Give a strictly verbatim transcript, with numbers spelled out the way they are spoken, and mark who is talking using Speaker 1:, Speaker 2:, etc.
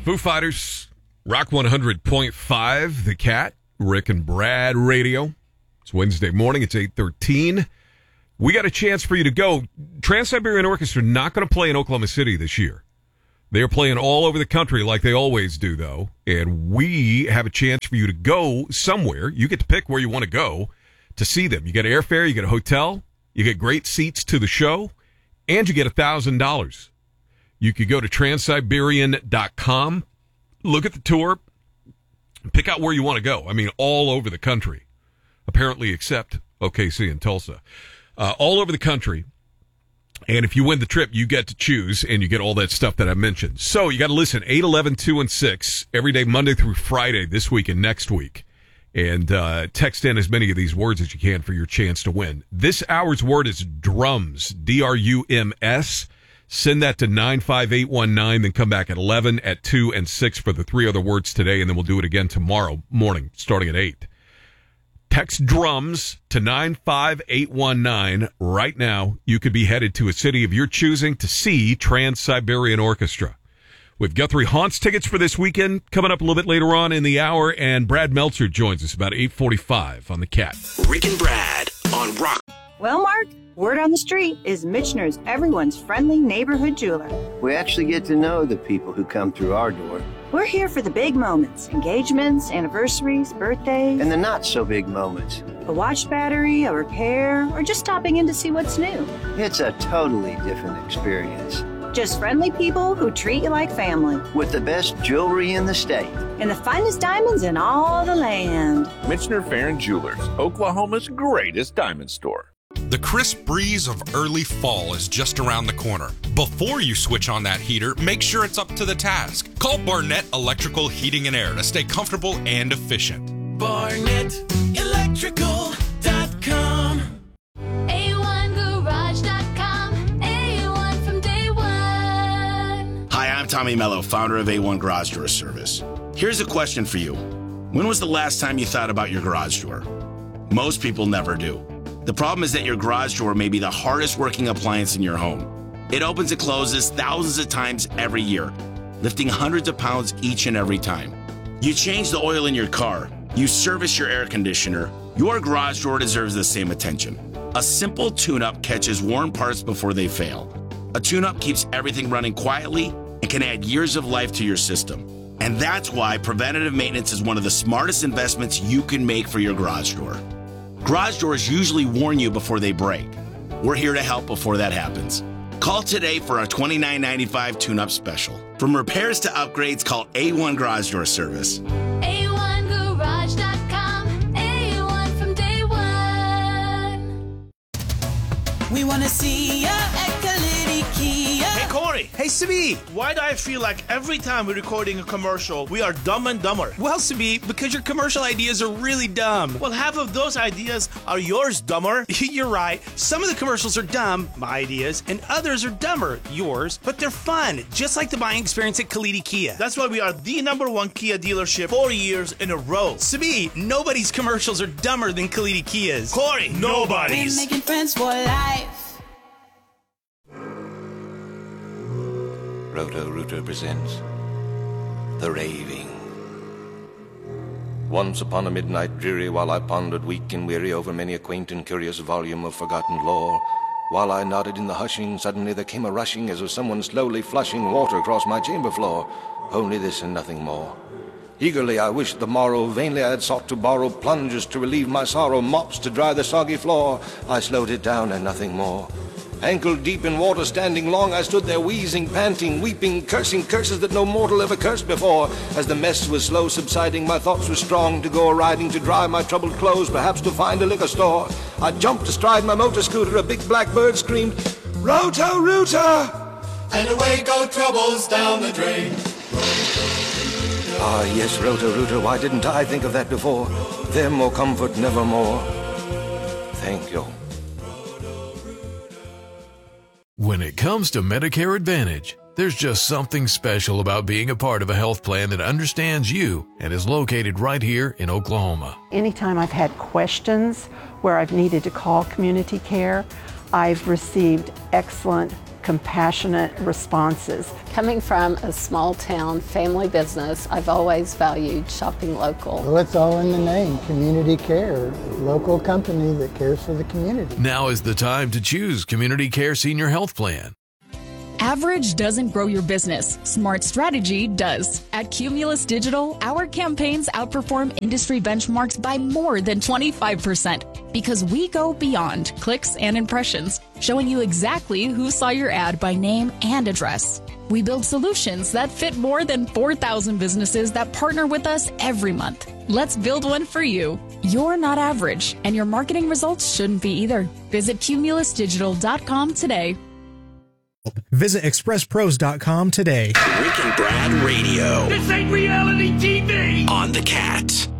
Speaker 1: Foo Fighters, Rock one hundred point five, The Cat, Rick and Brad Radio. It's Wednesday morning. It's eight thirteen. We got a chance for you to go. Trans-Siberian Orchestra not going to play in Oklahoma City this year. They're playing all over the country like they always do, though. And we have a chance for you to go somewhere. You get to pick where you want to go to see them. You get airfare, you get a hotel, you get great seats to the show, and you get one thousand dollars. You could go to trans siberian dot com, look at the tour, pick out where you want to go. I mean, all over the country, apparently except O K C and Tulsa. Uh, all over the country. And if you win the trip, you get to choose, and you get all that stuff that I mentioned. So you got to listen, eight, eleven, two, and six, every day, Monday through Friday, this week and next week. And uh, text in as many of these words as you can for your chance to win. This hour's word is drums, D R U M S. Send that to nine five eight one nine, then come back at eleven, at two, and six for the three other words today, and then we'll do it again tomorrow morning, starting at eight. Text drums to nine five eight one nine. Right now, you could be headed to a city of your choosing to see Trans-Siberian Orchestra. We've Guthrie Haunts tickets for this weekend coming up a little bit later on in the hour, and Brad Meltzer joins us about eight forty-five on The Cat.
Speaker 2: Rick and Brad on Rock.
Speaker 3: Well, Mark, word on the street is Michener's everyone's friendly neighborhood jeweler.
Speaker 4: We actually get to know the people who come through our door.
Speaker 3: We're here for the big moments, engagements, anniversaries, birthdays.
Speaker 4: And the not-so-big moments.
Speaker 3: A watch battery, a repair, or just stopping in to see what's new.
Speaker 4: It's a totally different experience.
Speaker 3: Just friendly people who treat you like family.
Speaker 4: With the best jewelry in the state.
Speaker 3: And the finest diamonds in all the land.
Speaker 5: Michener Farron Jewelers, Oklahoma's greatest diamond store.
Speaker 6: The crisp breeze of early fall is just around the corner. Before you switch on that heater, make sure it's up to the task. Call Barnett Electrical Heating and Air to stay comfortable and efficient.
Speaker 2: Barnett Electrical dot com.
Speaker 7: A one garage dot com. A one from day one.
Speaker 8: Hi, I'm Tommy Mello, founder of A one Garage Door Service. Here's a question for you. When was the last time you thought about your garage door? Most people never do. The problem is that your garage door may be the hardest working appliance in your home. It opens and closes thousands of times every year, lifting hundreds of pounds each and every time. You change the oil in your car, you service your air conditioner, your garage door deserves the same attention. A simple tune-up catches worn parts before they fail. A tune-up keeps everything running quietly and can add years of life to your system. And that's why preventative maintenance is one of the smartest investments you can make for your garage door. Garage doors usually warn you before they break. We're here to help before that happens. Call today for our twenty-nine ninety-five tune-up special. From repairs to upgrades, call A one Garage Door Service.
Speaker 7: A one garage dot com. A one from day one.
Speaker 9: We want to see ya at Kalidi Kia.
Speaker 10: Hey, Corey.
Speaker 11: Hey, Sabi.
Speaker 10: Why do I feel like every time we're recording a commercial, we are dumb and dumber?
Speaker 11: Well, Sabi, because your commercial ideas are really dumb.
Speaker 10: Well, half of those ideas are yours, dumber.
Speaker 11: You're right. Some of the commercials are dumb, my ideas, and others are dumber, yours, but they're fun, just like the buying experience at Kalidi Kia.
Speaker 10: That's why we are the number one Kia dealership four years in a row.
Speaker 11: Sabi, nobody's commercials are dumber than Kalidi Kia's.
Speaker 10: Corey, nobody's.
Speaker 9: We're making friends for life.
Speaker 12: Roto-Rooter presents The Raving. Once upon a midnight dreary, while I pondered weak and weary over many a quaint and curious volume of forgotten lore, while I nodded in the hushing, suddenly there came a rushing as of someone slowly flushing water across my chamber floor. Only this and nothing more. Eagerly I wished the morrow, vainly I had sought to borrow plungers to relieve my sorrow, mops to dry the soggy floor. I slowed it down and nothing more. Ankle deep in water, standing long, I stood there wheezing, panting, weeping, cursing curses that no mortal ever cursed before. As the mess was slow subsiding, my thoughts were strong to go a-riding, to dry my troubled clothes, perhaps to find a liquor store. I jumped astride my motor scooter, a big black bird screamed, Roto-Rooter!
Speaker 2: And away go troubles down the drain.
Speaker 12: Ah, yes, Roto-Rooter, why didn't I think of that before? Them more comfort, nevermore. Thank you.
Speaker 13: When it comes to Medicare Advantage, there's just something special about being a part of a health plan that understands you and is located right here in Oklahoma.
Speaker 14: Anytime I've had questions where I've needed to call community care, I've received excellent
Speaker 3: compassionate responses.
Speaker 14: Coming from a small town family business, I've always valued shopping local.
Speaker 15: Well, it's all in the name, Community Care, local company that cares for the community.
Speaker 13: Now is the time to choose Community Care Senior Health Plan.
Speaker 16: Average doesn't grow your business. Smart strategy does. At Cumulus Digital, our campaigns outperform industry benchmarks by more than twenty-five percent because we go beyond clicks and impressions, showing you exactly who saw your ad by name and address. We build solutions that fit more than four thousand businesses that partner with us every month. Let's build one for you. You're not average, and your marketing results shouldn't be either. Visit cumulus digital dot com today.
Speaker 17: Visit express pros dot com today.
Speaker 2: Rick and Brad Radio. This ain't reality T V. On the Cat.